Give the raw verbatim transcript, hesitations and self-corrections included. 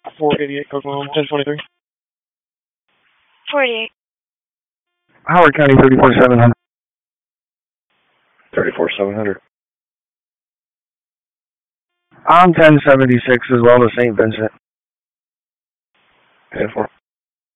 four eighty-eight, Cocoa, ten twenty-three. four eighty-eight. Howard County, thirty-four seven hundred. thirty-four seven hundred. I'm ten seventy-six as well as Saint Vincent. ten four.